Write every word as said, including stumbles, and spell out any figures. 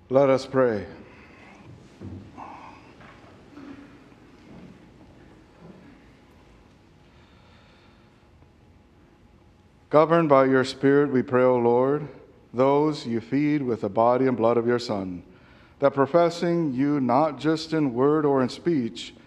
Let us pray. Governed by your Spirit, we pray, O Lord, those you feed with the body and blood of your Son, that professing you not just in word or in speech,